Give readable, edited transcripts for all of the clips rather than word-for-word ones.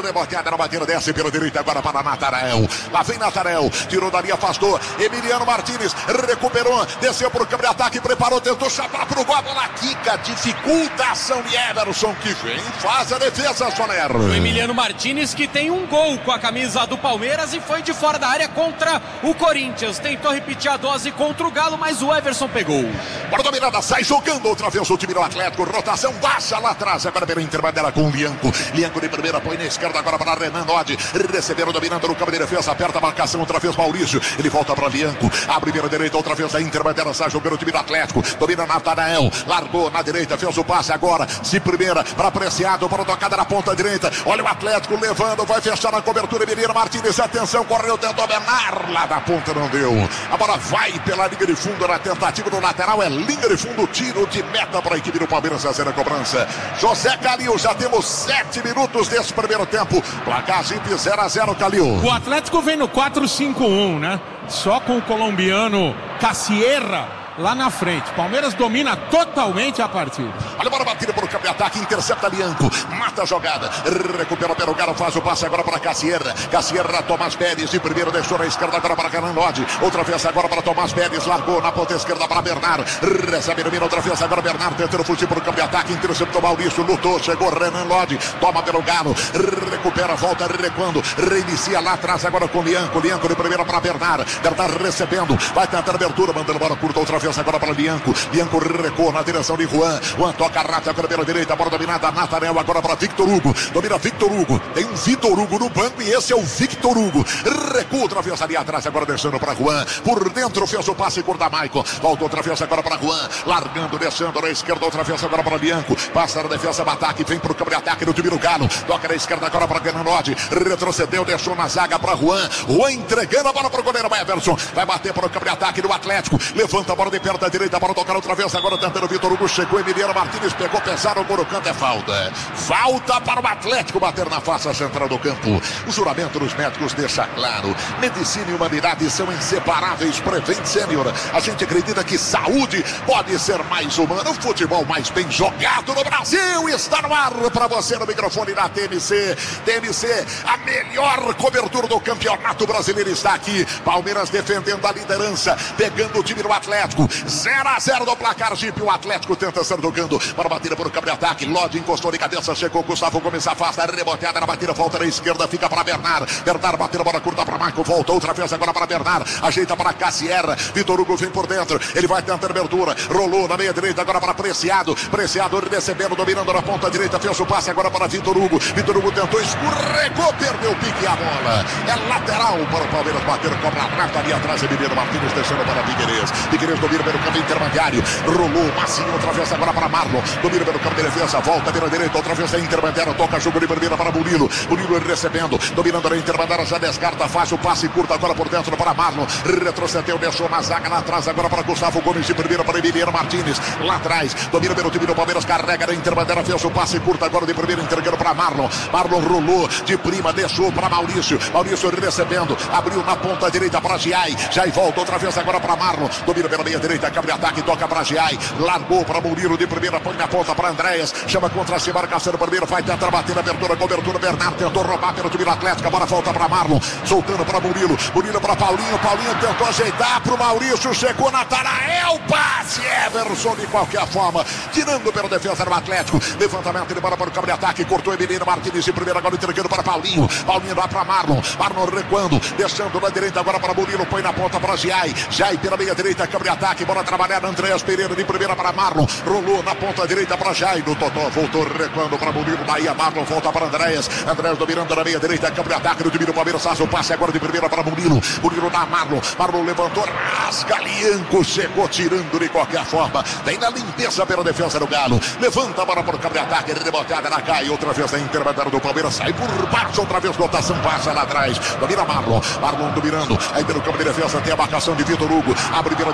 reboteada na batida, desce pela direita agora para Nathanael. Lá vem Nathanael, tirou dali, afastou. Emiliano Martins recuperou, desceu para o campo de ataque, preparou, tentou chamar para o gol, a bola quica, dificulta a ação de Everson, que vem, faz a defesa, Soler. O Emiliano Martins, que tem um gol com a camisa do Palmeiras e foi de fora da área contra o Corinthians. Tentou repetir a dose contra o Galo, mas o Everson pegou. Bora dominada, sai jogando outra vez o time do Atlético, rotação baixa lá atrás, agora pela interbandeira com o Lianco. Lianco de primeira, põe na esquerda agora para Renan Lodi, receberam, dominando no campo de defesa, aperta a marcação outra vez Maurício, ele volta para Lianco, abre pela direita outra vez a interbandeira, sai jogando o time do Atlético, domina Nathanael, largou na direita, fez o passe agora, se primeira para Preciado, para tocada na ponta direita, olha o Atlético levando, vai fechar na cobertura, Emiliano Martins, atenção, correu, tentou Bernard, lá da ponta não deu, a bola vai pela linha de fundo, na tentativa do lateral, é linha de fundo, tiro de meta para a equipe do Palmeiras fazer a cobrança. José Calil, já temos 7 minutos desse primeiro tempo, placar Zip 0-0, Calil. O Atlético vem no 4-5-1, né? Só com o colombiano Casierra lá na frente. Palmeiras domina totalmente a partida. Olha, bora batida por campo de ataque, intercepta Lianco, mata a jogada, recupera pelo Galo, faz o passe agora para Casierra, Tomás Pérez, de primeiro deixou na esquerda agora para Renan Lodi, outra vez agora para Tomás Pérez, largou na ponta esquerda para Bernard, recebe no outra vez agora Bernard, tentando fugir por campo de ataque, interceptou Maurício, lutou, chegou Renan Lodi, toma pelo Galo, recupera, volta recuando, reinicia lá atrás agora com Lianco de primeira para Bernard recebendo, vai tentar abertura, mandando bola curta outra vez agora para Lianco recuou na direção de Juan toca a rata agora pela direita, bola dominada, Nathanael agora para Victor Hugo, domina Victor Hugo, tem um Vitor Hugo no banco e esse é o Victor Hugo, recua outra vez ali atrás, agora descendo para Juan, por dentro fez o passe curta Maicon, volta outra vez agora para Juan, largando, descendo na esquerda outra vez agora para Lianco, passa na defesa do ataque, vem para o campo de ataque do time do Galo, toca na esquerda agora para Gananotti, retrocedeu, deixou na zaga para Juan entregando a bola para o goleiro Everson, vai bater para o campo de ataque do Atlético, levanta a bola de perto da direita para tocar outra vez, agora tentando o Vitor Hugo, chegou Emiliano Martins, pegou pesado, o canto, é falta para o Atlético bater na face central do campo. O juramento dos médicos deixa claro, medicina e humanidade são inseparáveis. Prevent Senior, a gente acredita que saúde pode ser mais humana. O futebol mais bem jogado no Brasil está no ar para você no microfone da TMC, a melhor cobertura do campeonato brasileiro está aqui, Palmeiras defendendo a liderança, pegando o time do Atlético, 0-0 no placar, Jeep, o Atlético tenta estar jogando para a batida por campo de ataque, Lodi encostou de cabeça, chegou Gustavo Gomes, afasta, reboteada na batida, volta na esquerda, fica para Bernard bateu a bola curta para Marco, volta outra vez agora para Bernard, ajeita para Casierra, Vitor Hugo vem por dentro, ele vai tentar abertura, rolou na meia direita agora para Preciado recebendo, dominando na ponta direita, fez o passe agora para Vitor Hugo tentou, escorregou, perdeu o pique e a bola é lateral para o Palmeiras bater, cobra a rata ali atrás, Emiliano Martins deixando para Figueiredo domina pelo campo intermediário, rolou, Massinho outra vez agora para Marlon, domina pelo campo de defesa, volta pela direita, outra vez a intermediária, toca jogo de primeira para Murilo recebendo, dominando na intermediária, já descarta, faz o passe curto agora por dentro para Marlon, retrocedeu, deixou na zaga lá atrás agora para Gustavo Gomes, de primeira para Emiliano Martins, lá atrás, domina pelo time do Palmeiras, carrega na intermediária, fez o passe curto agora de primeira, entregando para Marlon rolou de prima, deixou para Maurício recebendo, abriu na ponta direita para Giai volta outra vez agora para Marlon, domina pela meia direita, cabe ataque, toca para Giai, largou para Murilo de primeira, põe na ponta para Andréas, chama contra si, marcação do primeiro, vai tentar bater na abertura, cobertura, Bernardo tentou roubar pelo time do Atlético, agora volta para Marlon, soltando para Murilo para Paulinho tentou ajeitar para o Maurício, chegou Nathanael, passe, Everson de qualquer forma, tirando pela defesa do Atlético, levantamento de bola para o campo de ataque, cortou Emiliano Martins de primeira, agora entregando para Paulinho lá para Marlon recuando, deixando na direita agora para Murilo, põe na ponta para Giai pela meia direita, câmbio de ataque, bola trabalhada, Andréas Pereira de primeira para Marlon, rolou na ponta direita para Giai, no Totó, voltou recuando para Murilo, daí a Marlon volta para Andréas dominando na meia direita, câmbio de ataque do time do Palmeiras, faz o passe agora de primeira para Murilo na Marlon levantou, rasga, Lianco chegou tirando de qualquer forma, tem na limpeza pela defesa do Galo, levanta a bola para o câmbio de ataque, reboteada na cai, outra vez a intermediária do Palmeiras, sai por baixo, outra vez rotação, passa lá atrás, domina Marlon dominando, aí pelo campo de defesa tem a marcação de Vitor Hugo, abre pela direita, agora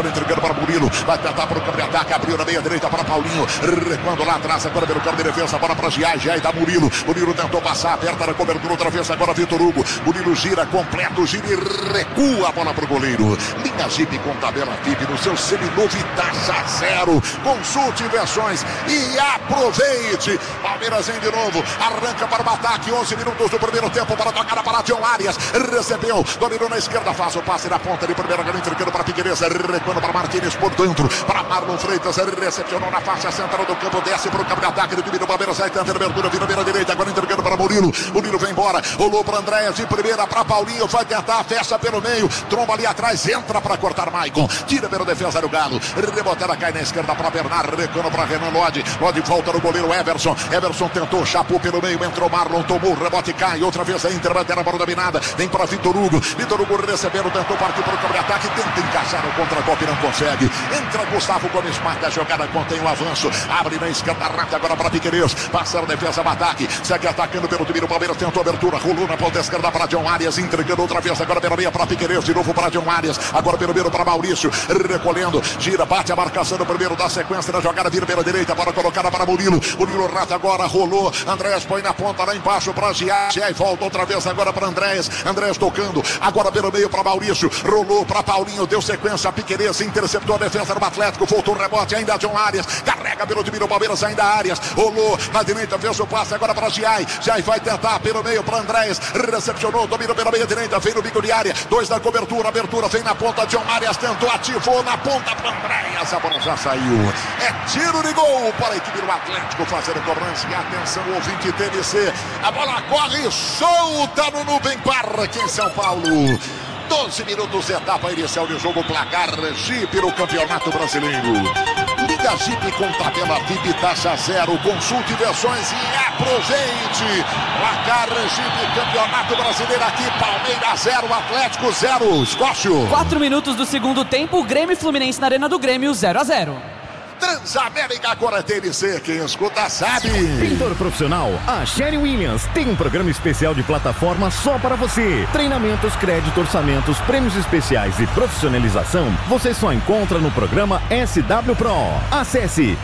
agora entregando para Murilo. Vai tentar para o campo de ataque. Abriu na meia direita para Paulinho. Recuando lá atrás. Agora pelo campo de defesa. Bola para Giai. Giai da Murilo. Murilo tentou passar. Aperta na cobertura outra vez. Agora Vitor Hugo. Murilo gira completo. Gira e recua a bola para o goleiro. Linha Jeep com tabela VIP no seu seminovo e taxa zero. Consulte versões e aproveite. Palmeiras vem de novo. Arranca para o ataque. 11 minutos do primeiro tempo para tocar para John Arias. Recebeu. Dominou na esquerda. Faz o passe na ponta de primeira. Entregando para Figueiredo. Recuando para Martínez por dentro. Para Marlon Freitas. Recepcionou na faixa central do campo. Desce para o campo de ataque do time do Palmeiras. Sai tentando abertura. Vira beira direita. Agora entregando para Murilo. Murilo vem embora. Rolou para Andréas de primeira para Paulinho. Vai tentar. Fecha pelo meio. Tromba ali atrás. Entra para cortar Maicon. Tira pela defesa do Galo. Rebotada cai na esquerda para Bernardo. Recuando para Renan Lodi. Lodi volta no goleiro Everson. Everson tentou. Chapou pelo meio. Entrou Marlon. Tomou. Rebote cai. Outra vez a Inter. Bandeira bola dominada. Vem para Vitor Hugo. Vitor Hugo recebendo. Tentou partir para o campo de ataque. Tenta encaixar no contra-golpe. Não consegue. Entra Gustavo Gomes. Marca a jogada. Contém o avanço. Abre na esquerda. Rata agora para Figueiredo. Passa a defesa. Ataque. Segue atacando pelo time do Palmeiras. Tentou abertura. Rolou na ponta esquerda para John Arias. Entregando outra vez. Agora pela meia para Figueiredo. De novo para John Arias. Agora pelo meio para Maurício. Recolhendo. Gira. Bate a marcação do primeiro da sequência da jogada. Vira pela direita. Para colocada para Murilo. Murilo Rata agora. Rolou. Andréas põe na ponta lá embaixo para Giai. Giai volta outra vez agora para Andréas. Andréas tocando. Agora pelo meio para Maurício. Rolou para Paulinho. Deu sequência. Piquerez interceptou a defesa do Atlético. Voltou o rebote. Ainda John Arias. Carrega pelo time do Palmeiras. Ainda Arias. Rolou na direita. Fez o passe agora para Giai. Giai vai tentar pelo meio para Andréas. Recepcionou. Dominou pela meia direita. Vem no bico de área. 2 da cobertura. Abertura. Vem na ponta. John Arias tentou. Ativou na ponta para Andréas. A bola já saiu. É tiro de gol para a equipe do Atlético fazendo cobrança. E atenção, ouvinte TNC. A bola corre solta no Nubem Parque em São Paulo. 12 minutos, etapa inicial de jogo, placar Jeep no Campeonato Brasileiro. Liga Jeep com tabela VIP, taxa zero. Consulte versões e aproveite. Placar Jeep, Campeonato Brasileiro aqui, Palmeiras 0, Atlético 0. Escócio. 4 minutos do segundo tempo, Grêmio e Fluminense na Arena do Grêmio, 0-0. Transamérica agora TNC, quem escuta sabe. Pintor profissional, a Sherry Williams tem um programa especial de plataforma só para você. Treinamentos, crédito, orçamentos, prêmios especiais e profissionalização, você só encontra no programa SW Pro. Acesse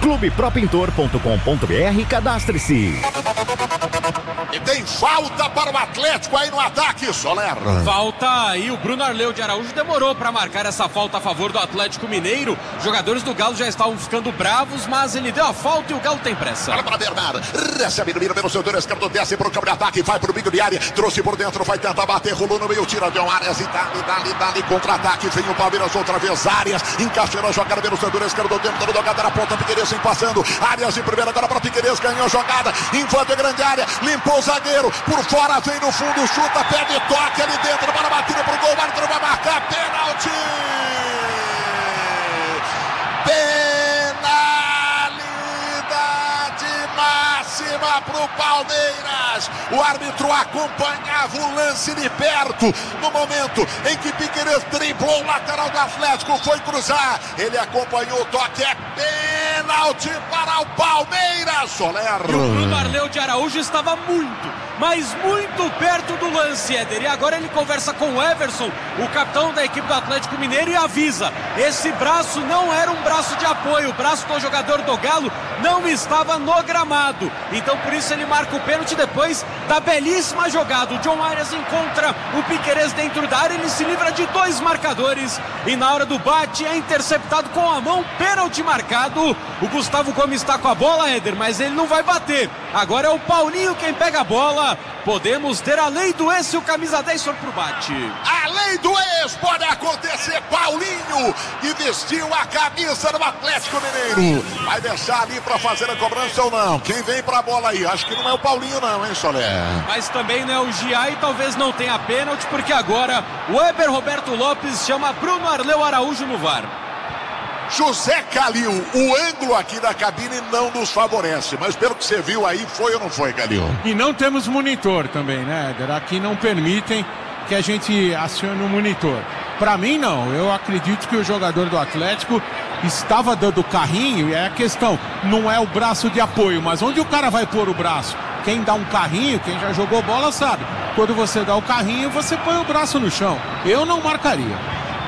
clubepropintor.com.br e cadastre-se. E tem falta para o Atlético aí no ataque, Soler. Falta aí, o Bruno Arleu de Araújo demorou para marcar essa falta a favor do Atlético Mineiro. Os jogadores do Galo já estavam ficando bravos, mas ele deu a falta e o Galo tem pressa. Olha para Bernardo, recebe no mira pelo setor esquerdo, desce para o campo de ataque, vai para o bico de área, trouxe por dentro, vai tentar bater, rolou no meio, tira de um Arias e dali, contra-ataque, vem o Palmeiras outra vez, Arias, encaixando a jogada pelo setor esquerdo, dentro da jogada na ponta, Figueiredo passando, Arias de primeira, agora para Figueiredo, ganhou a jogada, invade a grande área, limpou o zagueiro, por fora, vem no fundo, chuta, pede toque ali dentro, para batida pro gol, o árbitro vai marcar, pênalti! Máxima pro Palmeiras. O árbitro acompanhava o lance de perto. No momento em que Piquerez driblou o lateral do Atlético, foi cruzar. Ele acompanhou o toque. É pênalti para o Palmeiras, Soler. E o Bruno Arleu de Araújo estava mas muito perto do lance, Éder. E agora ele conversa com o Everson, o capitão da equipe do Atlético Mineiro, e avisa: esse braço não era um braço de apoio, o braço do jogador do Galo não estava no gramado. Então por isso ele marca o pênalti depois da belíssima jogada. O John Arias encontra o Piquerez dentro da área, ele se livra de 2 marcadores e na hora do bate é interceptado com a mão, pênalti marcado. O Gustavo Gomes está com a bola, Éder, mas ele não vai bater. Agora é o Paulinho quem pega a bola. Podemos ter a lei do ex se o camisa 10 for pro bate. A lei do ex pode acontecer. Paulinho, que vestiu a camisa do Atlético Mineiro, vai deixar ali pra fazer a cobrança ou não? Quem vem pra bola aí? Acho que não é o Paulinho não, hein, Soler? Mas também não é o Giai, talvez não tenha pênalti, porque agora o Weber Roberto Lopes chama Bruno Arleu Araújo no VAR. José Calil, o ângulo aqui da cabine não nos favorece, mas pelo que você viu aí, foi ou não foi, Calil? E não temos monitor também, né, Éder? Aqui não permitem que a gente acione o monitor. Para mim, não. Eu acredito que o jogador do Atlético estava dando carrinho, e é a questão, não é o braço de apoio, mas onde o cara vai pôr o braço? Quem dá um carrinho, quem já jogou bola sabe. Quando você dá o carrinho, você põe o braço no chão. Eu não marcaria.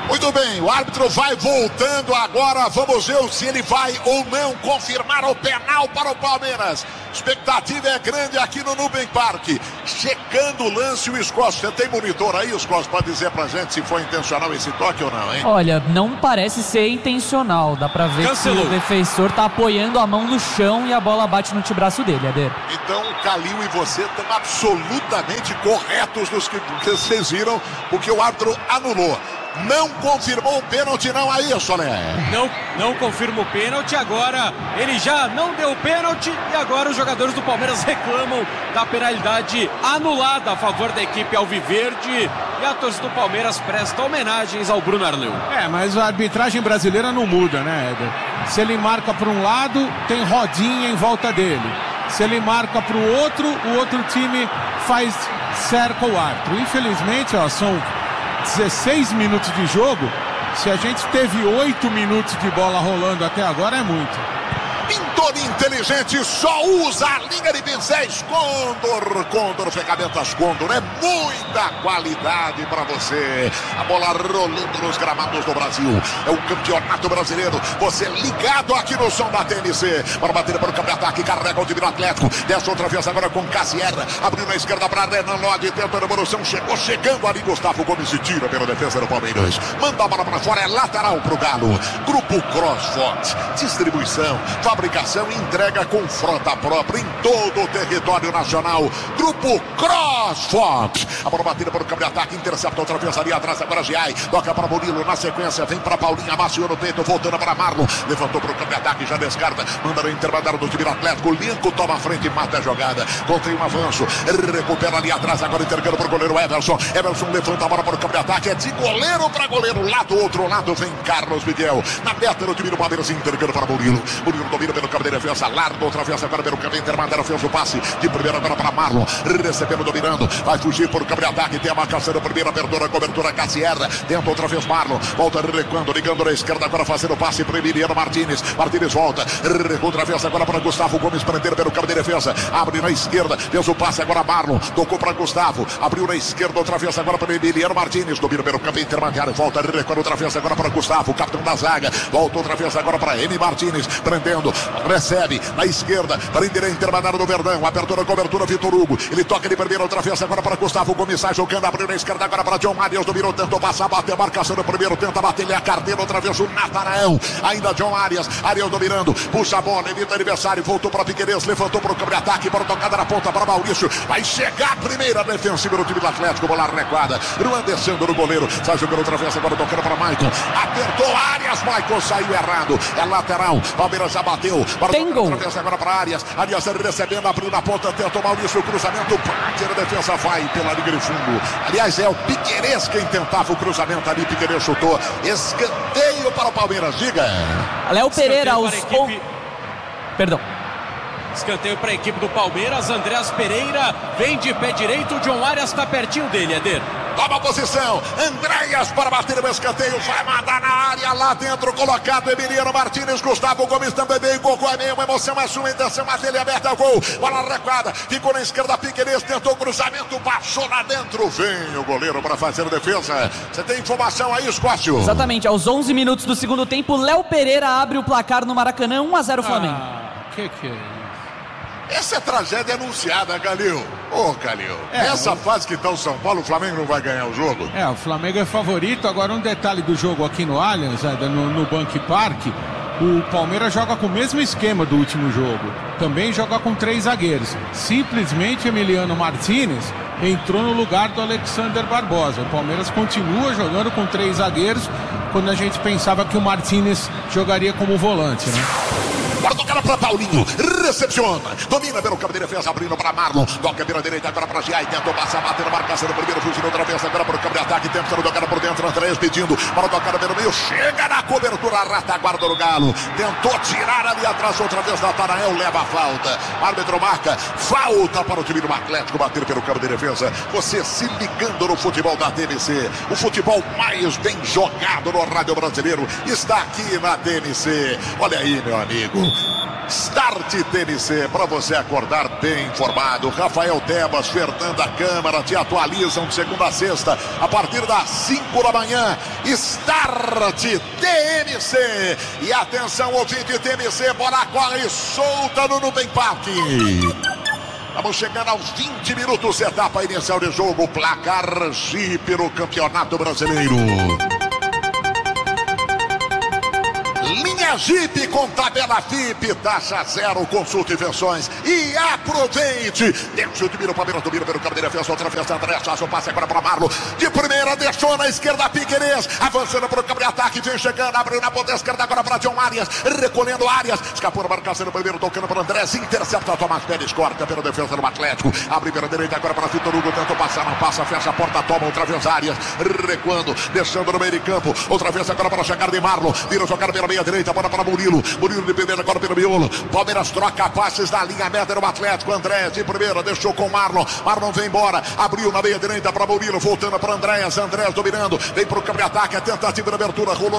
Muito bem, o árbitro vai voltando agora, vamos ver se ele vai ou não confirmar o penal para o Palmeiras. Expectativa é grande aqui no Nubank Park. Checando o lance, o Scott. Você tem monitor aí, Scott? Pode dizer pra gente se foi intencional esse toque ou não, hein? Olha, não parece ser intencional. Dá pra ver que o defensor tá apoiando a mão no chão e a bola bate no antebraço dele, Eder. Então o Calil e você estão absolutamente corretos nos que vocês viram, porque o árbitro anulou. Não confirmou o pênalti não aí, Solé. Não confirma o pênalti, agora ele já não deu o pênalti e agora os jogadores do Palmeiras reclamam da penalidade anulada a favor da equipe alviverde e a torcida do Palmeiras presta homenagens ao Bruno Arleu. Mas a arbitragem brasileira não muda, né, Éder? Se ele marca para um lado, tem rodinha em volta dele. Se ele marca para o outro time cerca o árbitro. Infelizmente, são 16 minutos de jogo. Se a gente teve 8 minutos de bola rolando até agora, é muito. Pintor inteligente, só usa a linha de pincéis Condor, ferramentas Condor, é muita qualidade para você. A bola rolando nos gramados do Brasil, é o campeonato brasileiro, você ligado aqui no som da TNC, para bater para o campo de ataque, carrega o time do Atlético, desce outra vez agora com Cassier, abriu na esquerda para Renan Lodge, tenta a revolução, chegando ali, Gustavo Gomes se tira pela defesa do Palmeiras, manda a bola para fora, é lateral pro Galo. Grupo CrossFox, distribuição, fabricação e entrega com frota própria em todo o território nacional. Grupo CrossFox. A bola batida para o campo de ataque, intercepta outra vez ali atrás, agora Giai, toca para Murilo, na sequência vem para Paulinho, amaciou no peito, voltando para Marlon, levantou para o campo de ataque, já descarta, manda no intermediário do time do Atlético, Lincoln toma a frente e mata a jogada, contém um avanço, recupera ali atrás, agora entregando para o goleiro Everson levanta a bola para o campo de ataque, é de goleiro para goleiro, lá do outro lado vem Carlos Miguel, na meta do time do Palmeiras, entregando para Murilo domina pelo campo de defesa, larga outra vez agora pelo campo intermediário, fez o passe de primeira agora para Marlon, recebendo, dominando, vai fugir por campo de ataque, tem a marcação da primeira abertura, cobertura Cassier, tenta outra vez Marlon, volta recuando, ligando na esquerda, agora fazendo o passe para Emiliano Martínez volta, outra vez agora para Gustavo Gomes, prender pelo campo de defesa, abre na esquerda, fez o passe agora Marlon, tocou para Gustavo, abriu na esquerda outra vez agora para Emiliano Martínez, domina pelo campo intermediário, volta recuando outra vez agora para Gustavo, capitão da zaga, volta outra vez agora para Emi Martínez, prendendo, recebe na esquerda, prender a intermediário do Verdão, abertura, cobertura, Vitor Hugo, ele toca de primeira outra vez agora para Gustavo Gomes, sai jogando, abriu na esquerda agora para John Arias, dominou, tentou passar, bateu a marcação no primeiro, tenta bater-lhe a carteira, outra vez o Nataraão, ainda John Arias dominando, puxa a bola, evita o adversário, voltou para Piquerez, levantou para o campo de ataque, para tocada na ponta para Maurício, vai chegar a primeira defensiva do time do Atlético, bola recuada, Luan descendo no goleiro, sai jogando outra vez agora, tocando para Maicon, apertou Arias, Maicon saiu errado, é lateral, Palmeiras já bateu, outra vez agora para Arias recebendo, abriu na ponta, tentou Maurício, o cruzamento, a defesa vai pela linha de fundo, aliás é o Piquerez quem tentava o cruzamento ali, Piquerez chutou, escanteio para o Palmeiras, diga. Léo Pereira, Perdão. Escanteio para a equipe do Palmeiras, Andreas Pereira vem de pé direito, o John Arias está pertinho dele, Eder. Toma a posição, Andreas para bater o escanteio, vai mandar na área, lá dentro colocado Emiliano Martínez, Gustavo Gomes também veio, Gol é meio, emoção é sua, intenção a dele aberta, gol, bola recuada, ficou na esquerda, Piquerez tentou o cruzamento, passou lá dentro, vem o goleiro para fazer a defesa. Você tem informação aí, Escócio? Exatamente, aos 11 minutos do segundo tempo, Léo Pereira abre o placar no Maracanã, 1-0 Flamengo. Que é isso? Essa é tragédia anunciada, Calil. Calil, nessa fase que está o São Paulo, o Flamengo não vai ganhar o jogo? O Flamengo é favorito. Agora um detalhe do jogo aqui no Allianz, no Bank Park, o Palmeiras joga com o mesmo esquema do último jogo. Também joga com 3 zagueiros. Simplesmente Emiliano Martínez entrou no lugar do Alexander Barbosa. O Palmeiras continua jogando com 3 zagueiros, quando a gente pensava que o Martínez jogaria como volante, né? Agora toca para Paulinho, recepciona, domina pelo campo de defesa, abrindo para Marlon, toca pela direita agora para Giai, tentou passar, batendo, marcação no primeiro, fugindo outra vez agora para o campo de ataque, tentando tocar por dentro, Andrés pedindo para tocar pelo meio, chega na cobertura, retaguarda do Galo, tentou tirar ali atrás outra vez da Natarael, leva a falta, árbitro marca, falta para o time do Atlético, bater pelo campo de defesa, você se ligando no futebol da TNC, o futebol mais bem jogado no rádio brasileiro, está aqui na TNC, olha aí meu amigo. Start TMC, para você acordar bem informado. Rafael Tebas, Fernanda Câmara te atualizam de segunda a sexta, a partir das 5 da manhã. Start TMC. E atenção, ouvinte TMC, bola corre solta no Nubem Parque. Estamos chegando aos 20 minutos, etapa inicial de jogo. Placar Jeep no Campeonato Brasileiro. Linha Jeep com tabela FIP, taxa zero, consulta e versões. E aproveite! Deixa o Dimiro, Palmeiras domina pelo campo de defesa, outra vez André, faz o passe agora para Marlon. De primeira, deixou na esquerda Piquerez, avançando para o campo de ataque, vem chegando, abriu na ponta esquerda agora para John Arias, recolhendo Arias, escapou na marcação no primeiro, tocando para Andrés, intercepta Tomás Pérez, corta pela defesa do Atlético, abre pela direita agora para Vitor Hugo, tentou passar, não passa, fecha a porta, toma outra vez Arias, recuando, deixando no meio de campo, outra vez agora para chegar de Marlon, vira jogar pela meia direita, bola para Murilo de primeira agora pelo miolo, Palmeiras troca passes na linha média do Atlético, Andrés de primeira, deixou com Marlon vem embora, abriu na meia direita para Murilo, voltando para Andrés dominando, vem para o campo de ataque, a tentativa de abertura, rolou